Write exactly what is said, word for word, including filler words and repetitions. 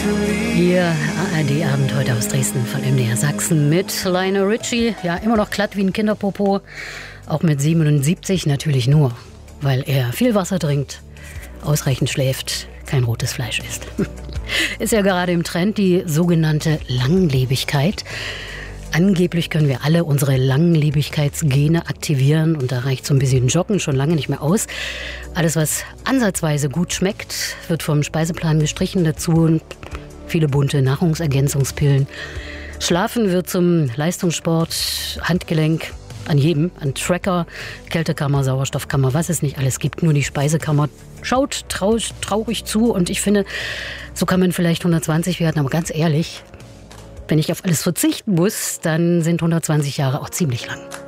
Ihr A R D-Abend heute aus Dresden von M D R Sachsen mit Lionel Richie. Ja, immer noch glatt wie ein Kinderpopo. Auch mit siebenundsiebzig natürlich nur, weil er viel Wasser trinkt, ausreichend schläft, kein rotes Fleisch isst. Ist ja gerade im Trend die sogenannte Langlebigkeit. Angeblich können wir alle unsere Langlebigkeitsgene aktivieren und da reicht so ein bisschen Joggen schon lange nicht mehr aus. Alles, was ansatzweise gut schmeckt, wird vom Speiseplan gestrichen. Dazu viele bunte Nahrungsergänzungspillen. Schlafen wird zum Leistungssport, Handgelenk, an jedem, an Tracker, Kältekammer, Sauerstoffkammer, was es nicht alles gibt. Nur die Speisekammer schaut traurig, traurig zu und ich finde, so kann man vielleicht hundertzwanzig werden, aber ganz ehrlich, wenn ich auf alles verzichten muss, dann sind hundertzwanzig Jahre auch ziemlich lang.